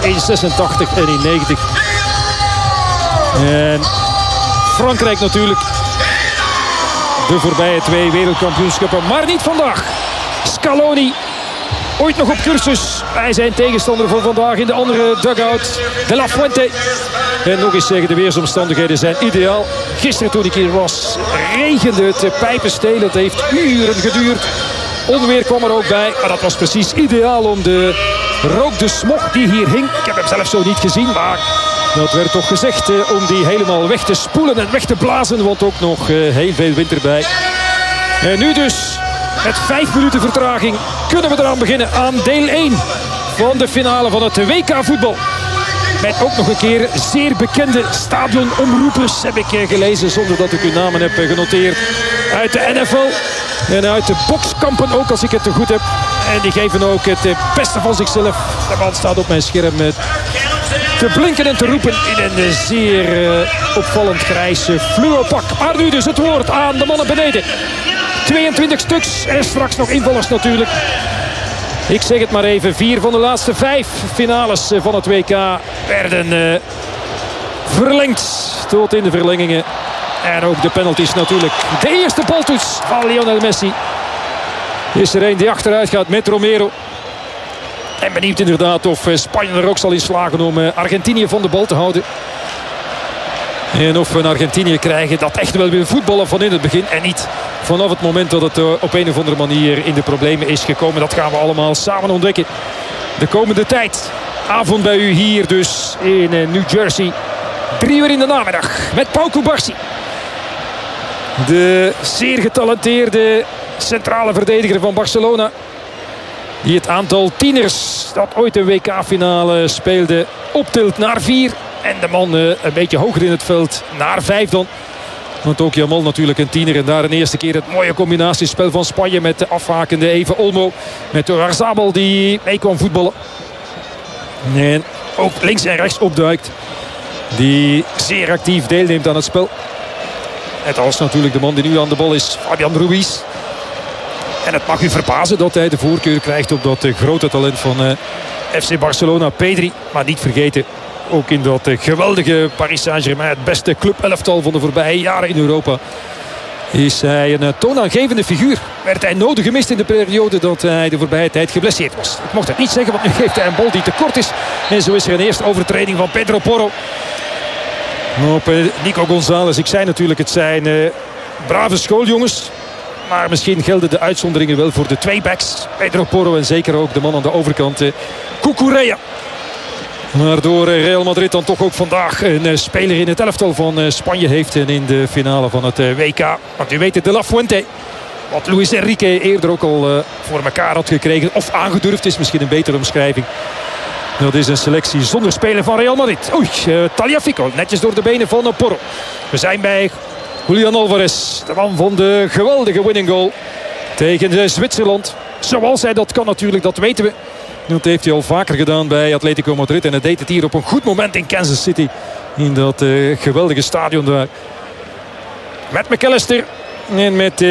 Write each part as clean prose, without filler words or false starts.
in 86 en in 90. En Frankrijk natuurlijk. De voorbije 2 wereldkampioenschappen. Maar niet vandaag. Scaloni. Ooit nog op cursus bij zijn tegenstander van vandaag in de andere dugout. De La Fuente. En nog eens zeggen, de weersomstandigheden zijn ideaal. Gisteren toen ik hier was, regende het pijpenstelen. Het heeft uren geduurd. Onweer kwam er ook bij. Maar dat was precies ideaal om de rook, de smog die hier hing. Ik heb hem zelf zo niet gezien, maar dat werd toch gezegd om die helemaal weg te spoelen en weg te blazen. Want ook nog heel veel wind erbij. En nu dus, met 5 minuten vertraging, kunnen we eraan beginnen aan deel 1 van de finale van het WK voetbal. Met ook nog een keer zeer bekende stadionomroepers, heb ik gelezen, zonder dat ik uw namen heb genoteerd. Uit de NFL en uit de bokskampen ook, als ik het te goed heb. En die geven ook het beste van zichzelf. De man staat op mijn scherm te blinken en te roepen in een zeer opvallend grijs fluopak. Maar nu dus het woord aan de mannen beneden. 22 stuks en straks nog invallers natuurlijk. Ik zeg het maar even, 4 van de laatste 5 finales van het WK werden verlengd tot in de verlengingen. En ook de penalties natuurlijk. De eerste baltoets van Lionel Messi. Is er een die achteruit gaat met Romero. En benieuwd inderdaad of Spanje er ook zal in slagen om Argentinië van de bal te houden. En of we een Argentinië krijgen dat echt wel wil voetballen van in het begin. En niet vanaf het moment dat het op een of andere manier in de problemen is gekomen. Dat gaan we allemaal samen ontdekken. De komende tijd. Avond bij u hier dus in New Jersey. 3 uur in de namiddag met Pau Cubarsí. De zeer getalenteerde centrale verdediger van Barcelona. Die het aantal tieners dat ooit een WK-finale speelde optilt naar 4. En de man een beetje hoger in het veld naar 5 dan. Want ook Jamal natuurlijk een tiener. En daar een eerste keer het mooie combinatiespel van Spanje met de afhakende Eva Olmo. Met Oyarzabal die mee kwam voetballen. En ook links en rechts opduikt. Die zeer actief deelneemt aan het spel. Net als natuurlijk de man die nu aan de bal is, Fabian Ruiz. En het mag u verbazen dat hij de voorkeur krijgt op dat grote talent van FC Barcelona, Pedri. Maar niet vergeten, ook in dat geweldige Paris Saint-Germain, het beste clubelftal van de voorbije jaren in Europa, is hij een toonaangevende figuur. Werd hij nodig gemist in de periode dat hij de voorbije tijd geblesseerd was. Ik mocht het niet zeggen, want nu geeft hij een bal die te kort is. En zo is er een eerste overtreding van Pedro Porro op Nico González. Ik zei natuurlijk, het zijn brave schooljongens. Maar misschien gelden de uitzonderingen wel voor de 2 backs. Pedro Porro en zeker ook de man aan de overkant, Cucurella. Waardoor Real Madrid dan toch ook vandaag een speler in het elftal van Spanje heeft. En in de finale van het WK. Want u weet het, de La Fuente. Wat Luis Enrique eerder ook al voor elkaar had gekregen. Of aangedurfd is misschien een betere omschrijving. Dat is een selectie zonder speler van Real Madrid. Oei, Tagliafico. Netjes door de benen van Porro. We zijn bij Julian Alvarez. De man van de geweldige winning goal tegen Zwitserland. Zoals hij dat kan natuurlijk, dat weten we. Dat heeft hij al vaker gedaan bij Atletico Madrid. En hij deed het hier op een goed moment in Kansas City. In dat geweldige stadion daar. Met McAllister. En met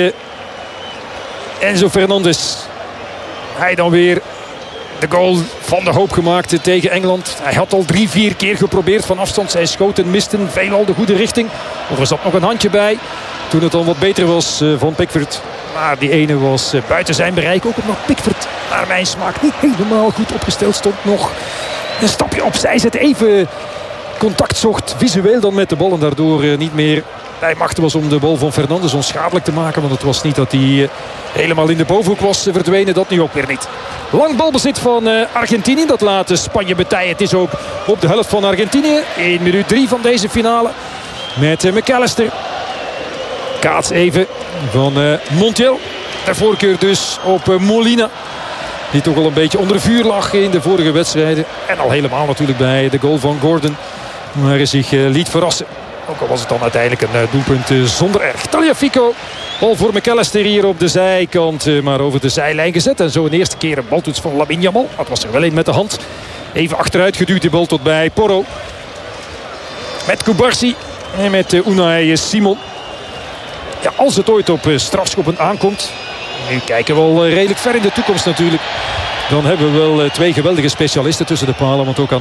Enzo Fernandez. Hij dan weer de goal van de hoop gemaakt tegen Engeland. Hij had al 3-4 keer geprobeerd van afstand. Zijn schoten misten veelal de goede richting. Of er zat nog een handje bij. Toen het dan wat beter was van Pickford. Maar die ene was buiten zijn bereik. Ook omdat Pickford naar mijn smaak niet helemaal goed opgesteld stond. Nog een stapje opzij zet. Even contact zocht visueel dan met de bal. En daardoor niet meer bij machten was om de bal van Fernandes onschadelijk te maken. Want het was niet dat hij helemaal in de bovenhoek was verdwenen. Dat nu ook weer niet. Lang balbezit van Argentinië. Dat laat Spanje betijen. Het is ook op de helft van Argentinië. In minuut 3 van deze finale. Met McAllister. Kaats even van Montiel. De voorkeur dus op Molina. Die toch al een beetje onder vuur lag in de vorige wedstrijden. En al helemaal natuurlijk bij de goal van Gordon. Maar hij zich liet verrassen. Ook al was het dan uiteindelijk een doelpunt zonder erg. Tagliafico. Bal voor McAllister hier op de zijkant. Maar over de zijlijn gezet. En zo een eerste keer een baltoets van Lamine Yamal. Dat was er wel een met de hand. Even achteruit geduwd die bal tot bij Porro. Met Cubarsí. En met Unai Simon. Ja, als het ooit op strafschoppen aankomt. Nu kijken we al redelijk ver in de toekomst natuurlijk. Dan hebben we wel 2 geweldige specialisten tussen de palen. Want ook aan